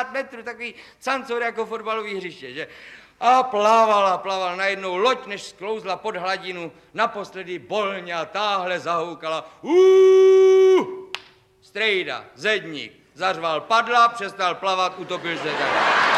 50 metrů, takový cancour jako fotbalový hřiště, že? A plavala, najednou loď, než sklouzla pod hladinu, naposledy bolně a táhle zahoukala. Strejda, zedník, zařval padla, přestal plavat, utopil se tak.